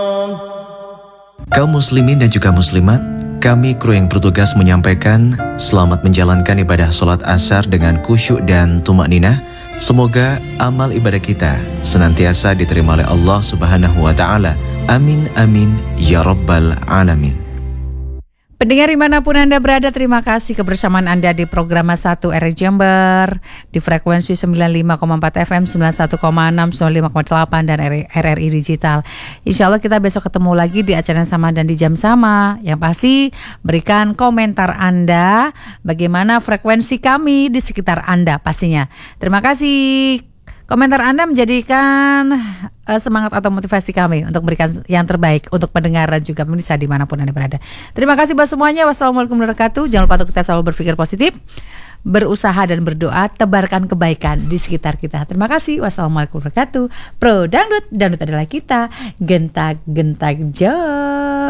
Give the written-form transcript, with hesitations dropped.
Kaum muslimin dan juga muslimat, kami kru yang bertugas menyampaikan selamat menjalankan ibadah sholat asar dengan khusyuk dan tumakninah. Semoga amal ibadah kita senantiasa diterima oleh Allah Subhanahu wa Ta'ala. Amin, amin, ya Rabbal Alamin. Pendengar dimanapun Anda berada, terima kasih kebersamaan Anda di program 1 RRI Jember di frekuensi 95,4 FM, 91,6, 95,8 dan RRI Digital. Insya Allah kita besok ketemu lagi di acara yang sama dan di jam sama. Yang pasti berikan komentar Anda bagaimana frekuensi kami di sekitar Anda pastinya. Terima kasih. Komentar Anda menjadikan semangat atau motivasi kami untuk berikan yang terbaik untuk pendengar dan juga pemirsa dimanapun Anda berada. Terima kasih buat semuanya. Wassalamualaikum warahmatullahi wabarakatuh. Jangan lupa untuk kita selalu berpikir positif, berusaha dan berdoa, tebarkan kebaikan di sekitar kita. Terima kasih. Wassalamualaikum warahmatullahi wabarakatuh. Pro Dangdut, Dangdut adalah kita. Gentak-gentak joy.